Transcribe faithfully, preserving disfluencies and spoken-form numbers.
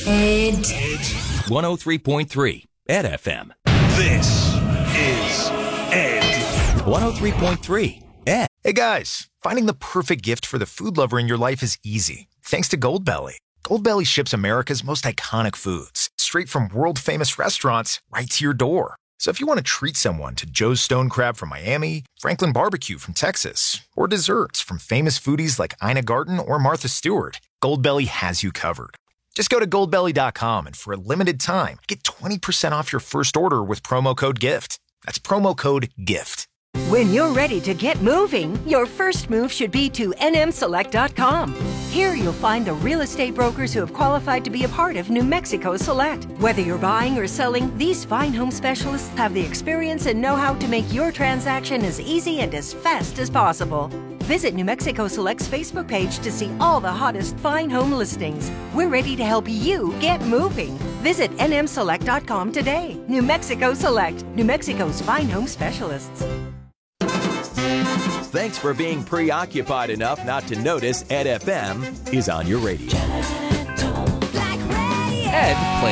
Ed. one oh three point three Ed F M. This is Ed. one oh three point three Ed. Hey guys, finding the perfect gift for the food lover in your life is easy, thanks to Goldbelly. Goldbelly ships America's most iconic foods, straight from world-famous restaurants right to your door. So if you want to treat someone to Joe's Stone Crab from Miami, Franklin Barbecue from Texas, or desserts from famous foodies like Ina Garten or Martha Stewart, Goldbelly has you covered. Just go to goldbelly dot com and for a limited time, get twenty percent off your first order with promo code GIFT. That's promo code GIFT. When you're ready to get moving, your first move should be to N M select dot com. Here you'll find the real estate brokers who have qualified to be a part of New Mexico Select. Whether you're buying or selling, these fine home specialists have the experience and know-how to make your transaction as easy and as fast as possible. Visit New Mexico Select's Facebook page to see all the hottest fine home listings. We're ready to help you get moving. Visit N M select dot com today. New Mexico Select, New Mexico's fine home specialists. Thanks for being preoccupied enough not to notice Ed F M is on your radio. Ed plays